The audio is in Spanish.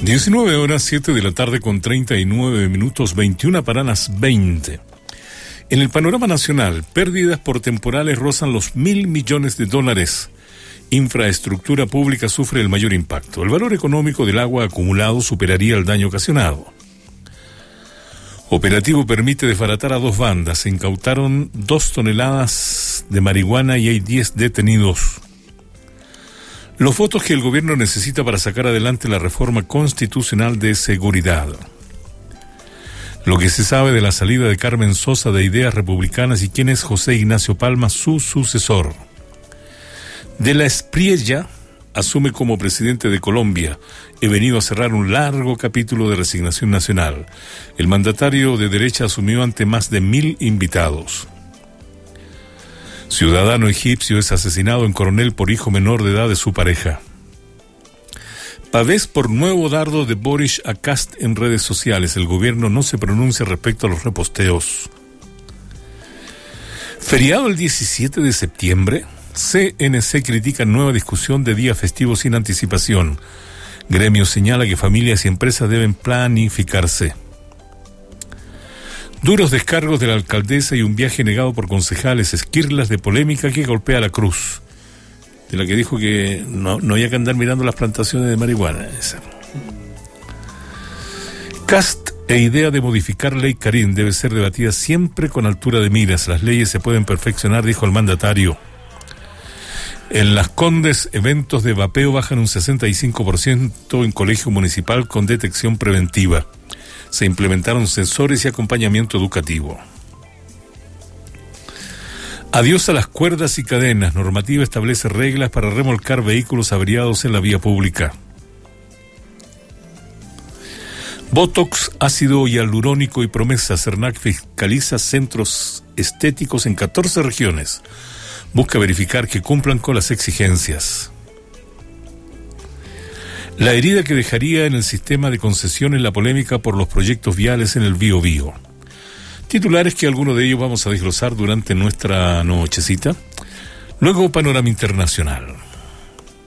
19 horas, 7 de la tarde con 39 minutos, 21 para las 20. En el panorama nacional, pérdidas por temporales rozan los $1.000 millones. Infraestructura pública sufre el mayor impacto. El valor económico del agua acumulado superaría el daño ocasionado. Operativo permite desbaratar a 2 bandas. Se incautaron 2 toneladas de marihuana y hay 10 detenidos. Los votos que el gobierno necesita para sacar adelante la reforma constitucional de seguridad. Lo que se sabe de la salida de Carmen Sosa de Ideas Republicanas y quién es José Ignacio Palma, su sucesor. De la Espriella asume como presidente de Colombia. He venido a cerrar un largo capítulo de resignación nacional. El mandatario de derecha asumió ante más de 1.000 invitados. Ciudadano egipcio es asesinado en Coronel por hijo menor de edad de su pareja. Pavés por nuevo dardo de Boris a Kast en redes sociales. El gobierno no se pronuncia respecto a los reposteos. Feriado el 17 de septiembre. CNC critica nueva discusión de día festivo sin anticipación. Gremio señala que familias y empresas deben planificarse. Duros descargos de la alcaldesa y un viaje negado por concejales, esquirlas de polémica que golpea a la Cruz, de la que dijo que no había que andar mirando las plantaciones de marihuana. Esa. Kast e idea de modificar ley Karim debe ser debatida siempre con altura de miras. Las leyes se pueden perfeccionar, dijo el mandatario. En Las Condes, eventos de vapeo bajan un 65% en colegio municipal con detección preventiva. Se implementaron sensores y acompañamiento educativo. Adiós a las cuerdas y cadenas. Normativa establece reglas para remolcar vehículos averiados en la vía pública. Botox, ácido hialurónico y promesa. Cernac fiscaliza centros estéticos en 14 regiones. Busca verificar que cumplan con las exigencias. La herida que dejaría en el sistema de concesiones la polémica por los proyectos viales en el Biobío. Titulares que algunos de ellos vamos a desglosar durante nuestra nochecita. Luego, panorama internacional.